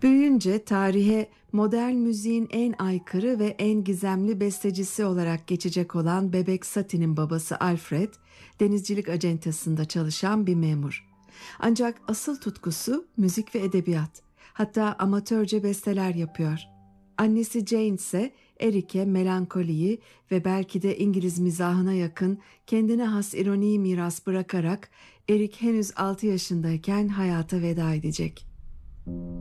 Büyüyünce tarihe modern müziğin en aykırı ve en gizemli bestecisi olarak geçecek olan Bebek Satie'nin babası Alfred, denizcilik acentasında çalışan bir memur. Ancak asıl tutkusu müzik ve edebiyat. Hatta amatörce besteler yapıyor. Annesi Jane ise Eric'e melankoliyi ve belki de İngiliz mizahına yakın kendine has ironiyi miras bırakarak Eric henüz 6 yaşındayken hayata veda edecek.